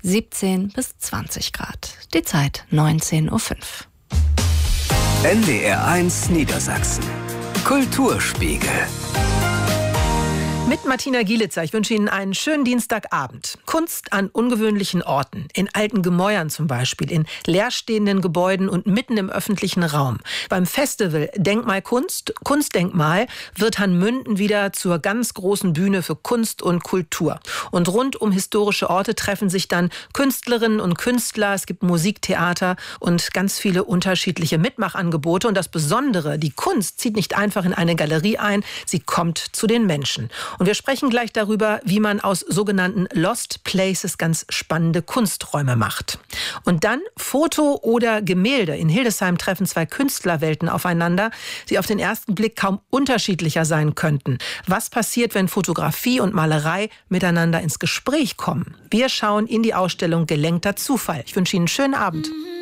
17 bis 20 Grad. Die Zeit 19:05 Uhr. NDR1 Niedersachsen. Kulturspiegel. Mit Martina Gielitzer. Ich wünsche Ihnen einen schönen Dienstagabend. Kunst an ungewöhnlichen Orten. In alten Gemäuern zum Beispiel, in leerstehenden Gebäuden und mitten im öffentlichen Raum. Beim Festival Denkmal Kunst, Kunstdenkmal, wird Hanmünden wieder zur ganz großen Bühne für Kunst und Kultur. Und rund um historische Orte treffen sich dann Künstlerinnen und Künstler. Es gibt Musiktheater und ganz viele unterschiedliche Mitmachangebote. Und das Besondere, die Kunst zieht nicht einfach in eine Galerie ein, sie kommt zu den Menschen. Und wir sprechen gleich darüber, wie man aus sogenannten Lost Places ganz spannende Kunsträume macht. Und dann Foto oder Gemälde. In Hildesheim treffen zwei Künstlerwelten aufeinander, die auf den ersten Blick kaum unterschiedlicher sein könnten. Was passiert, wenn Fotografie und Malerei miteinander ins Gespräch kommen? Wir schauen in die Ausstellung Gelenkter Zufall. Ich wünsche Ihnen einen schönen Abend.